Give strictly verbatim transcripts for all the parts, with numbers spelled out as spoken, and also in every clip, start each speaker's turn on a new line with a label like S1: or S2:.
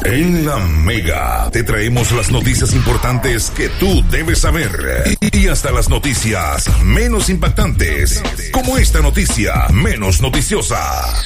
S1: En la Mega te traemos las noticias importantes que tú debes saber y hasta las noticias menos impactantes, como esta noticia menos noticiosa.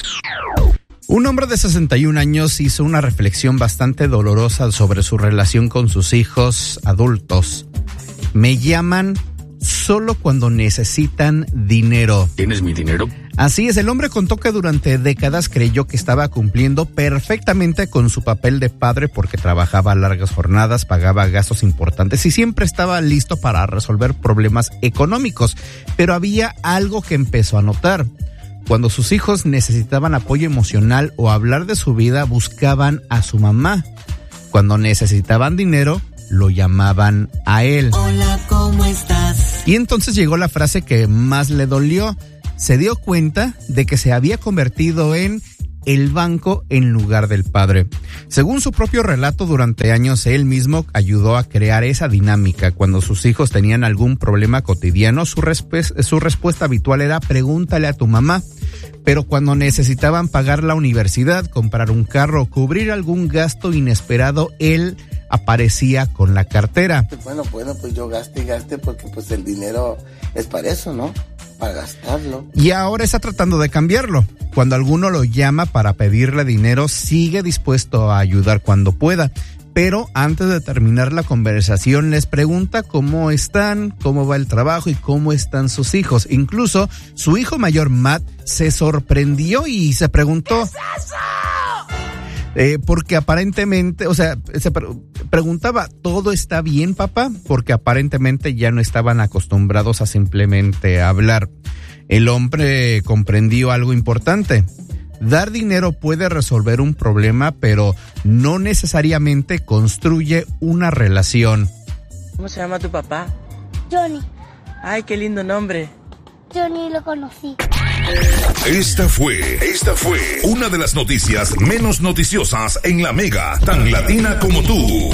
S2: Un hombre de sesenta y un años hizo una reflexión bastante dolorosa sobre su relación con sus hijos adultos. Me llaman solo cuando necesitan dinero.
S3: ¿Tienes mi dinero?
S2: Así es, el hombre contó que durante décadas creyó que estaba cumpliendo perfectamente con su papel de padre porque trabajaba largas jornadas, pagaba gastos importantes y siempre estaba listo para resolver problemas económicos. Pero había algo que empezó a notar. Cuando sus hijos necesitaban apoyo emocional o hablar de su vida, buscaban a su mamá. Cuando necesitaban dinero, lo llamaban a él.
S4: Hola, ¿cómo estás?
S2: Y entonces llegó la frase que más le dolió. Se dio cuenta de que se había convertido en el banco en lugar del padre. Según su propio relato, durante años él mismo ayudó a crear esa dinámica. Cuando sus hijos tenían algún problema cotidiano, su, resp- su respuesta habitual era pregúntale a tu mamá. Pero cuando necesitaban pagar la universidad, comprar un carro o cubrir algún gasto inesperado, él aparecía con la cartera.
S5: Bueno, bueno, pues yo gaste y gaste porque pues el dinero es para eso, ¿no? Para gastarlo.
S2: Y ahora está tratando de cambiarlo. Cuando alguno lo llama para pedirle dinero, sigue dispuesto a ayudar cuando pueda. Pero antes de terminar la conversación, les pregunta cómo están, cómo va el trabajo y cómo están sus hijos. Incluso su hijo mayor, Matt, se sorprendió y se preguntó... ¿Qué es eso? Eh, porque aparentemente, o sea, se pre- preguntaba, ¿todo está bien, papá? Porque aparentemente ya no estaban acostumbrados a simplemente hablar. El hombre comprendió algo importante. Dar dinero puede resolver un problema, pero no necesariamente construye una relación.
S6: ¿Cómo se llama tu papá?
S7: Johnny.
S6: Ay, qué lindo nombre.
S7: Johnny lo conocí.
S1: Esta fue, esta fue una de las noticias menos noticiosas en la Mega, tan latina como tú.